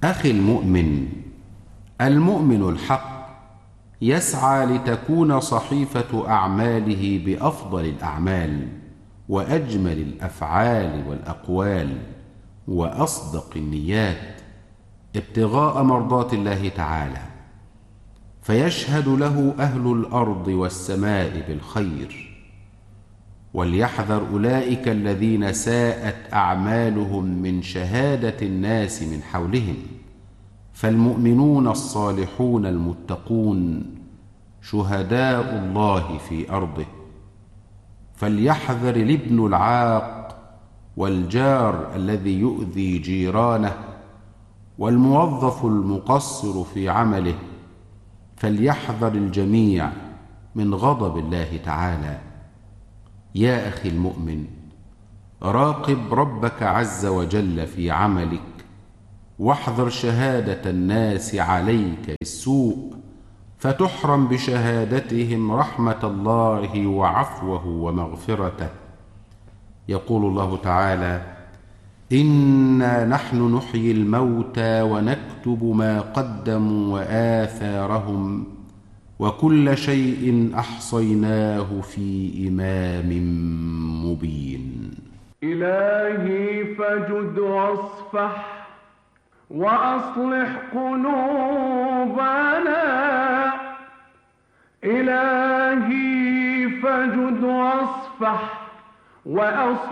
أخي المؤمن، المؤمن الحق يسعى لتكون صحيفة أعماله بأفضل الأعمال وأجمل الأفعال والأقوال وأصدق النيات ابتغاء مرضات الله تعالى، فيشهد له أهل الأرض والسماء بالخير. وليحذر أولئك الذين ساءت أعمالهم من شهادة الناس من حولهم، فالمؤمنون الصالحون المتقون شهداء الله في أرضه. فليحذر الابن العاق والجار الذي يؤذي جيرانه والموظف المقصر في عمله، فليحذر الجميع من غضب الله تعالى. يا أخي المؤمن، راقب ربك عز وجل في عملك، واحذر شهادة الناس عليك بالسوء فتحرم بشهادتهم رحمة الله وعفوه ومغفرته. يقول الله تعالى: إنا نحن نحيي الموتى ونكتب ما قدموا وآثارهم وكل شيء أحصيناه في إمام مبين. إلهي فجد واصفح وأصلح قلوبنا، إلهي فجد واصفح وأصلح